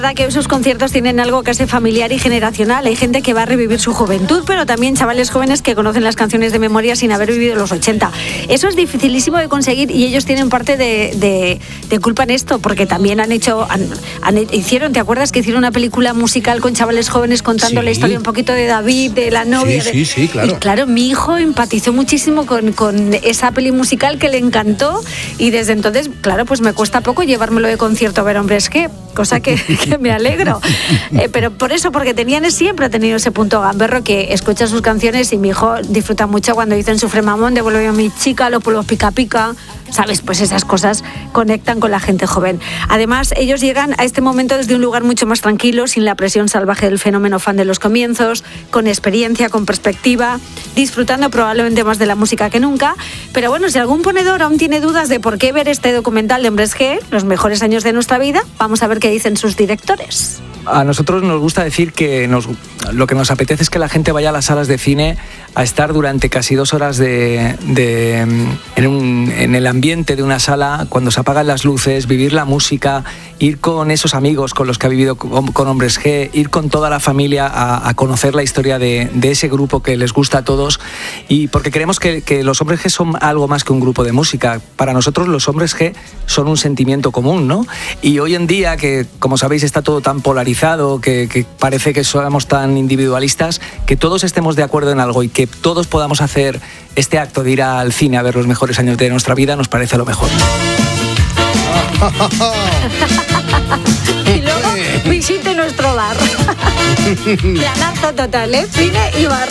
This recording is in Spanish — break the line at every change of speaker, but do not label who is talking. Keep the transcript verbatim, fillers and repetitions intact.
verdad que esos conciertos tienen algo casi familiar y generacional. Hay gente que va a revivir su juventud, pero también chavales jóvenes que conocen las canciones de memoria sin haber vivido los ochenta. Eso es dificilísimo de conseguir y ellos tienen parte de, de, de culpa en esto, porque también han hecho, han, han, hicieron, ¿te acuerdas que hicieron una película musical con chavales jóvenes contando sí. la historia un poquito de David, de la novia?
Sí, sí, sí, claro.
Y claro, mi hijo empatizó muchísimo con, con esa peli musical que le encantó y desde entonces, claro, pues me cuesta poco llevármelo de concierto a ver Hombres G, cosa que, que me alegro. Eh, pero por eso, porque tenían, siempre ha tenido ese punto gamberro que escucha sus canciones y mi hijo disfruta mucho cuando dicen Sufre Mamón, Devuelve a mi chica, Los polvos pica pica, ¿sabes? Pues esas cosas conectan con la gente joven. Además, ellos llegan a este momento desde un lugar mucho más tranquilo, sin la presión salvaje del fenómeno fan de los comienzos, con experiencia, con perspectiva, disfrutando probablemente más de la música que nunca. Pero bueno, si algún ponedor aún tiene dudas de por qué ver este documental de Hombres G, los mejores años de nuestra vida, vamos a ver qué dicen sus directores.
A nosotros nos gusta decir que nos, lo que nos apetece es que la gente vaya a las salas de cine a estar durante casi dos horas de, de, en, un, en el ambiente de una sala, cuando se apagan las luces, vivir la música, ir con esos amigos con los que ha vivido con, con Hombres G, ir con toda la familia a, a conocer la historia de, de ese grupo que les gusta a todos, y porque creemos que, que los Hombres G son algo más que un grupo de música. Para nosotros los Hombres G son un sentimiento común, ¿no? Y hoy en día, que como sabéis está todo tan polarizado, que, que parece que somos tan individualistas, que todos estemos de acuerdo en algo y que todos podamos hacer este acto de ir al cine a ver los mejores años de nuestra vida nos parece lo mejor.
Y luego visite nuestro bar. Planazo total, ¿eh? Cine y bar.